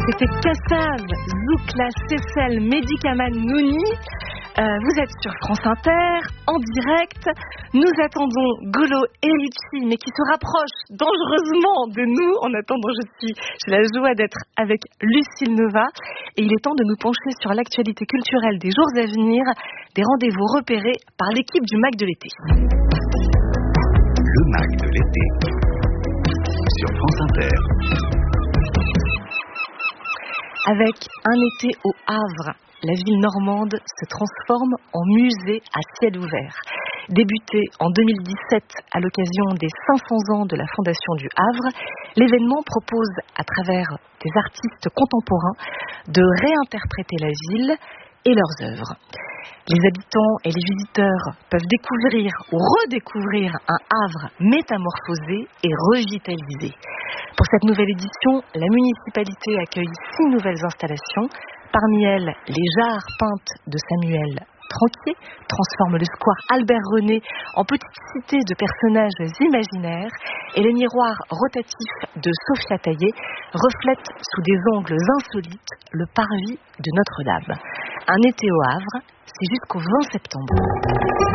C'était Kassav, Zoukla, Sessel, Medikaman, Nouni. Vous êtes sur France Inter, en direct. Nous attendons Golo et Richie, mais qui se rapprochent dangereusement de nous. En attendant, j'ai la joie d'être avec Lucille Nova. Et il est temps de nous pencher sur l'actualité culturelle des jours à venir, des rendez-vous repérés par l'équipe du MAC de l'été. Le MAC de l'été, sur France Inter. Avec un été au Havre, la ville normande se transforme en musée à ciel ouvert. Débuté en 2017 à l'occasion des 500 ans de la fondation du Havre, l'événement propose à travers des artistes contemporains de réinterpréter la ville et leurs œuvres. Les habitants et les visiteurs peuvent découvrir ou redécouvrir un Havre métamorphosé et revitalisé. Pour cette nouvelle édition, la municipalité accueille 6 nouvelles installations. Parmi elles, les jarres peintes de Samuel Tranquier transforment le square Albert René en petite cité de personnages imaginaires et les miroirs rotatifs de Sophia Taillé reflètent sous des angles insolites le parvis de Notre-Dame. Un été au Havre, c'est jusqu'au 20 septembre.